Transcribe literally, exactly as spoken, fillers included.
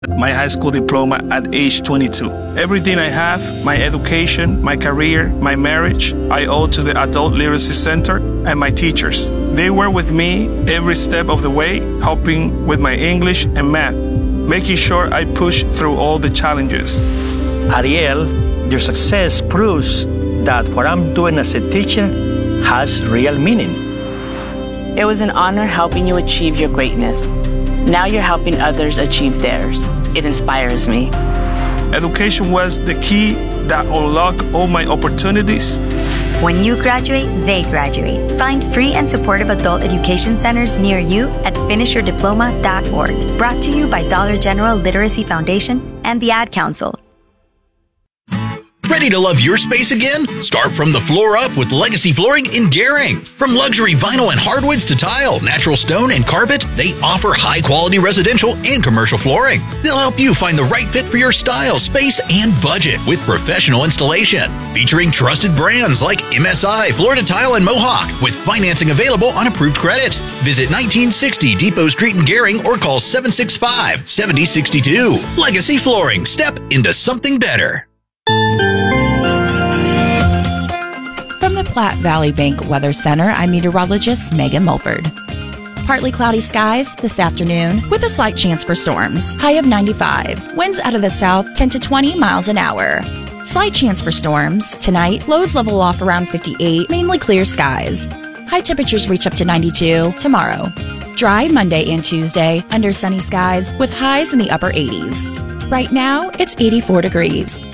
my high school diploma at age twenty-two. Everything I have, my education, my career, my marriage, I owe to the Adult Literacy Center and my teachers. They were with me every step of the way, helping with my English and math, making sure I push through all the challenges. Ariel, your success proves that what I'm doing as a teacher has real meaning. It was an honor helping you achieve your greatness. Now you're helping others achieve theirs. It inspires me. Education was the key that unlocked all my opportunities. When you graduate, they graduate. Find free and supportive adult education centers near you at finish your diploma dot org. Brought to you by Dollar General Literacy Foundation and the Ad Council. Ready to love your space again? Start from the floor up with Legacy Flooring in Gering. From luxury vinyl and hardwoods to tile, natural stone, and carpet, they offer high-quality residential and commercial flooring. They'll help you find the right fit for your style, space, and budget with professional installation. Featuring trusted brands like M S I, Florida Tile, and Mohawk, with financing available on approved credit. Visit nineteen sixty Depot Street in Gering or call seven six five, seven zero six two. Legacy Flooring. Step into something better. From the Platte Valley Bank Weather Center, I'm meteorologist Megan Mulford. Partly cloudy skies this afternoon with a slight chance for storms. High of ninety-five. Winds out of the south ten to twenty miles an hour. Slight chance for storms. Tonight, lows level off around fifty-eight, mainly clear skies. High temperatures reach up to ninety-two tomorrow. Dry Monday and Tuesday under sunny skies with highs in the upper eighties. Right now, it's eighty-four degrees.